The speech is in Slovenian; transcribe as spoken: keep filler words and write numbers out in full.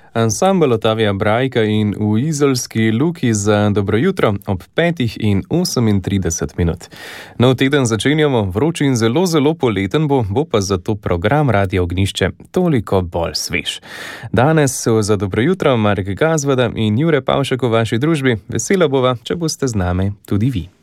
Ansambel Otavija Brajka in v Izolski luki za dobro jutro ob petih in osemintrideset minut. Nov teden začenjamo, vroč in zelo, zelo poleten bo, bo pa zato program Radia Ognjišče toliko bolj svež. Danes so za dobro jutro Marek Gazvoda in Jure Pavšek v vaši družbi. Vesela bova, če boste z nami tudi vi.